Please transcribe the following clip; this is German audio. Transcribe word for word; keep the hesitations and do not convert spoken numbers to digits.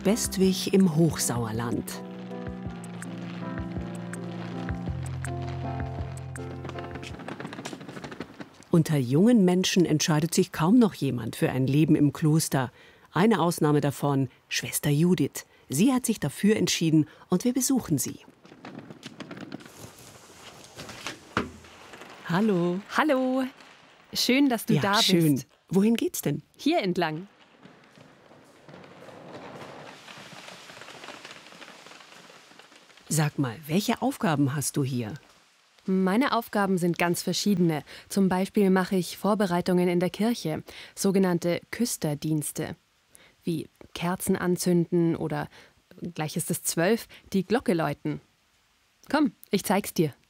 Bestwig im Hochsauerland. Unter jungen Menschen entscheidet sich kaum noch jemand für ein Leben im Kloster. Eine Ausnahme davon, Schwester Judith. Sie hat sich dafür entschieden und wir besuchen sie. Hallo. Hallo. Schön, dass du Ja, da bist. schön. Wohin geht's denn? Hier entlang. Sag mal, welche Aufgaben hast du hier? Meine Aufgaben sind ganz verschiedene. Zum Beispiel mache ich Vorbereitungen in der Kirche, sogenannte Küsterdienste, wie Kerzen anzünden oder, gleich ist es zwölf, die Glocke läuten. Komm, ich zeig's dir.